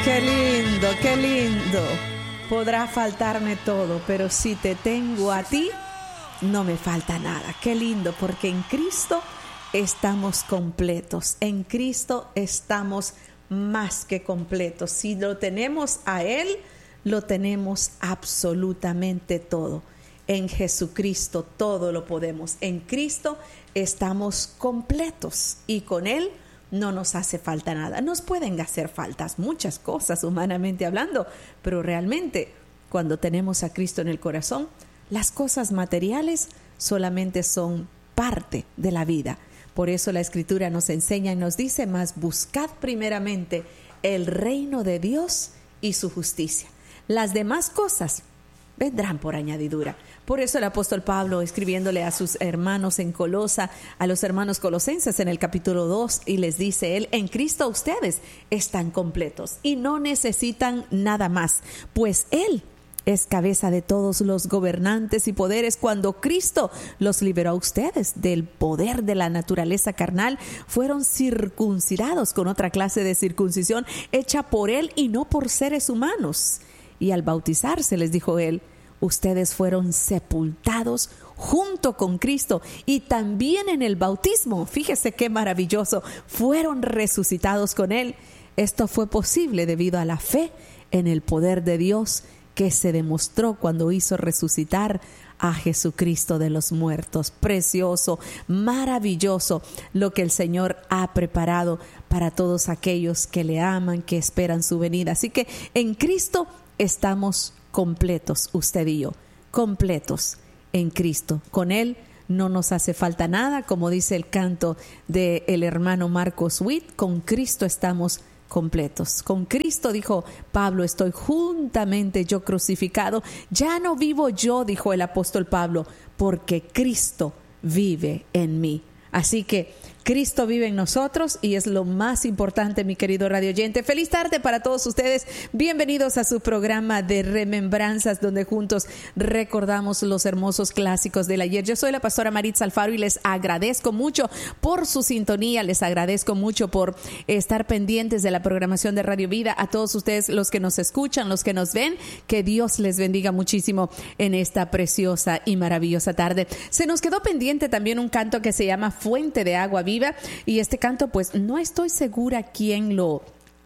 Qué lindo, qué lindo. Podrá faltarme todo, pero si te tengo a ti, no me falta nada. Qué lindo, porque en Cristo estamos completos. En Cristo estamos más que completos. Si lo tenemos a Él, lo tenemos absolutamente todo. En Jesucristo todo lo podemos. En Cristo estamos completos y con Él no nos hace falta nada. Nos pueden hacer faltas muchas cosas humanamente hablando, pero realmente cuando tenemos a Cristo en el corazón, las cosas materiales solamente son parte de la vida. Por eso la Escritura nos enseña y nos dice: mas buscad primeramente el reino de Dios y su justicia. Las demás cosas vendrán por añadidura. Por eso el apóstol Pablo, escribiéndole a sus hermanos en Colosa, a los hermanos colosenses en el capítulo 2, y les dice él: en Cristo ustedes están completos y no necesitan nada más, pues Él es cabeza de todos los gobernantes y poderes. Cuando Cristo los liberó a ustedes del poder de la naturaleza carnal, fueron circuncidados con otra clase de circuncisión hecha por Él y no por seres humanos. Y al bautizarse, les dijo Él: ustedes fueron sepultados junto con Cristo y también en el bautismo, fíjese qué maravilloso, fueron resucitados con Él. Esto fue posible debido a la fe en el poder de Dios que se demostró cuando hizo resucitar a Jesucristo de los muertos. Precioso, maravilloso lo que el Señor ha preparado para todos aquellos que le aman, que esperan su venida. Así que en Cristo estamos completos, usted y yo, completos en Cristo. Con Él no nos hace falta nada, como dice el canto del hermano Marcos Witt: con Cristo estamos completos. Con Cristo, dijo Pablo, estoy juntamente yo crucificado. Ya no vivo yo, dijo el apóstol Pablo, porque Cristo vive en mí. Así que Cristo vive en nosotros y es lo más importante, mi querido radio oyente. Feliz tarde para todos ustedes. Bienvenidos a su programa de Remembranzas, donde juntos recordamos los hermosos clásicos del ayer. Yo soy la pastora Maritza Alfaro y les agradezco mucho por su sintonía. Les agradezco mucho por estar pendientes de la programación de Radio Vida. A todos ustedes, los que nos escuchan, los que nos ven, que Dios les bendiga muchísimo en esta preciosa y maravillosa tarde. Se nos quedó pendiente también un canto que se llama Fuente de Agua Viva. Y este canto, pues no estoy segura quién lo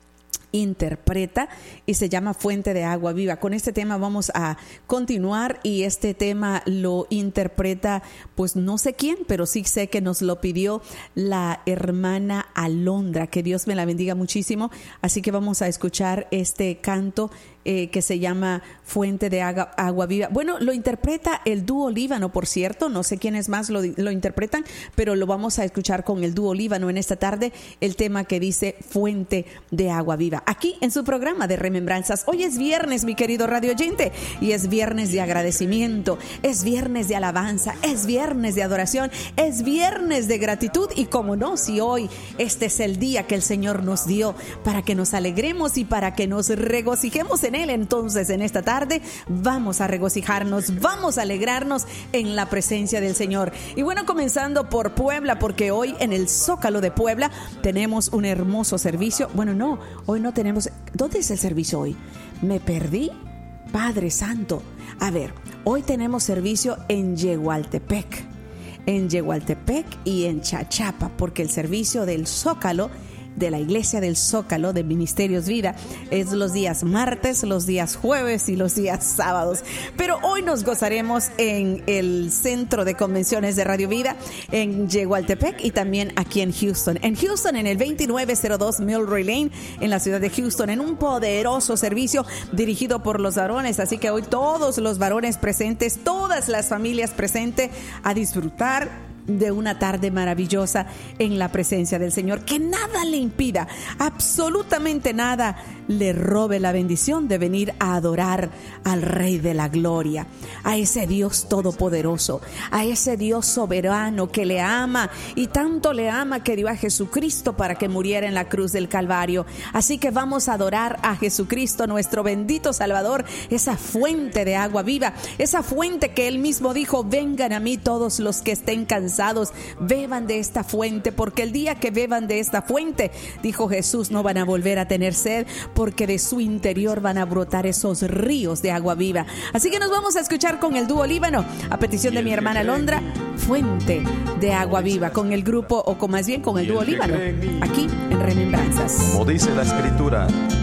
interpreta y se llama Fuente de Agua Viva. Con este tema vamos a continuar y este tema lo interpreta, pues no sé quién, pero sí sé que nos lo pidió la hermana Alondra, que Dios me la bendiga muchísimo. Así que vamos a escuchar este canto que se llama Fuente de Agua Viva. Bueno, lo interpreta el dúo Líbano, por cierto, no sé quiénes más lo interpretan, pero lo vamos a escuchar con el dúo Líbano en esta tarde, el tema que dice Fuente de Agua Viva, aquí en su programa de Remembranzas. Hoy es viernes, mi querido radio oyente, y es viernes de agradecimiento, es viernes de alabanza, es viernes de adoración, es viernes de gratitud, y como no, si hoy este es el día que el Señor nos dio para que nos alegremos y para que nos regocijemos en Él, entonces en esta tarde vamos a regocijarnos, vamos a alegrarnos en la presencia del Señor. Y bueno, comenzando por Puebla, porque hoy en el Zócalo de Puebla tenemos un hermoso servicio. Bueno, no, hoy no tenemos. ¿Dónde es el servicio hoy? Me perdí, Padre Santo. A ver, hoy tenemos servicio en Yehualtepec y en Chachapa, porque el servicio del Zócalo, de la Iglesia del Zócalo de Ministerios Vida, es los días martes, los días jueves y los días sábados. Pero hoy nos gozaremos en el Centro de Convenciones de Radio Vida en Yehualtepec y también aquí en Houston. En Houston, en el 2902 Milroy Lane, en la ciudad de Houston, en un poderoso servicio dirigido por los varones. Así que hoy todos los varones presentes, todas las familias presentes, a disfrutar de una tarde maravillosa en la presencia del Señor. Que nada le impida, absolutamente nada le robe la bendición de venir a adorar al Rey de la Gloria, a ese Dios todopoderoso, a ese Dios soberano que le ama y tanto le ama que dio a Jesucristo para que muriera en la cruz del Calvario. Así que vamos a adorar a Jesucristo, nuestro bendito Salvador, esa fuente de agua viva, esa fuente que Él mismo dijo: vengan a mí todos los que estén cansados, beban de esta fuente, porque el día que beban de esta fuente, dijo Jesús, no van a volver a tener sed, porque de su interior van a brotar esos ríos de agua viva. Así que nos vamos a escuchar con el dúo Líbano, a petición de mi hermana Londra, Fuente de Agua Viva, con el grupo, o con más bien con el dúo Líbano, aquí en Remembranzas. Como dice la Escritura,